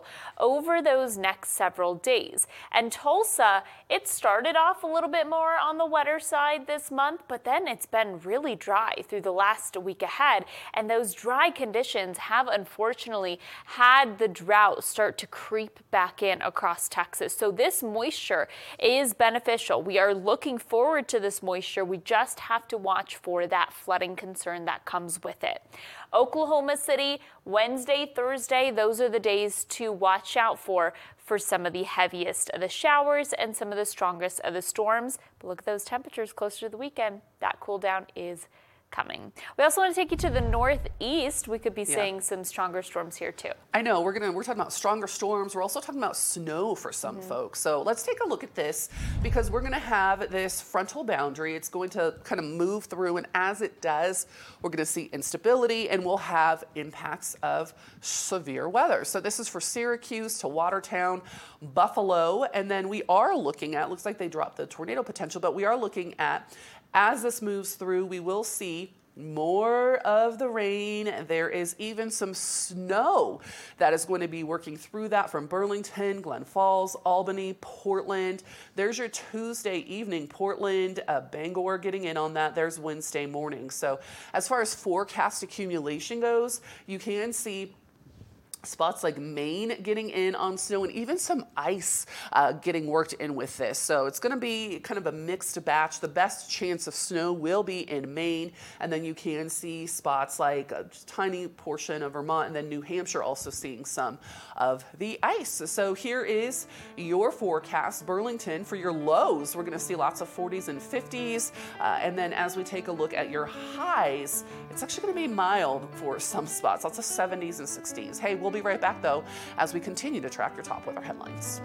over those next several days. And Tulsa, it started off a little bit more on the wetter side this month, but then it's been really dry through the last week ahead. And those dry conditions have unfortunately had the drought start to creep back in across Texas. So this moisture is beneficial. We are looking forward to this moisture. We just have to watch for that flooding concern that comes with it. Oklahoma City, Wednesday, Thursday, those are the days to watch out for some of the heaviest of the showers and some of the strongest of the storms. But look at those temperatures closer to the weekend. That cool down is coming. We also want to take you to the northeast. We could be seeing some stronger storms here too. I know we're talking about stronger storms. We're also talking about snow for some folks. So let's take a look at this because we're going to have this frontal boundary. It's going to kind of move through, and as it does, we're going to see instability and we'll have impacts of severe weather. So this is for Syracuse to Watertown, Buffalo, and then we are looking at, looks like they dropped the tornado potential, but we are looking at, as this moves through, we will see more of the rain. There is even some snow that is going to be working through that from Burlington, Glen Falls, Albany, Portland. There's your Tuesday evening, Portland, Bangor getting in on that. There's Wednesday morning. So as far as forecast accumulation goes, you can see spots like Maine getting in on snow and even some ice getting worked in with this. So it's going to be kind of a mixed batch. The best chance of snow will be in Maine, and then you can see spots like a tiny portion of Vermont and then New Hampshire also seeing some of the ice. So here is your forecast. Burlington, for your lows, we're going to see lots of 40s and 50s. And then as we take a look at your highs, it's actually going to be mild for some spots, lots of 70s and 60s. Hey, we'll be right back though as we continue to track your top weather headlines.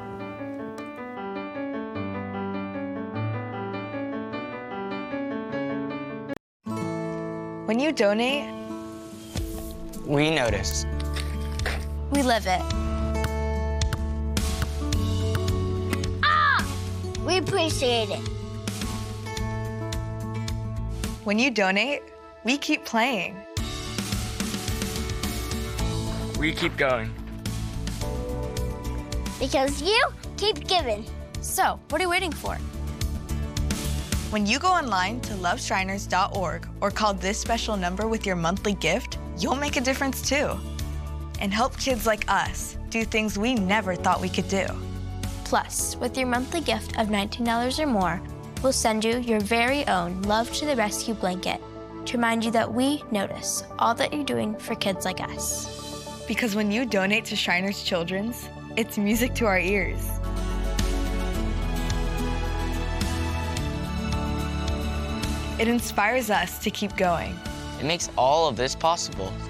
When you donate, we notice. We live it. We appreciate it. When you donate, we keep playing. We keep going. Because you keep giving. So, what are you waiting for? When you go online to loveshriners.org or call this special number with your monthly gift, you'll make a difference too. And help kids like us do things we never thought we could do. Plus, with your monthly gift of $19 or more, we'll send you your very own Love to the Rescue blanket to remind you that we notice all that you're doing for kids like us. Because when you donate to Shriners Children's, it's music to our ears. It inspires us to keep going. It makes all of this possible.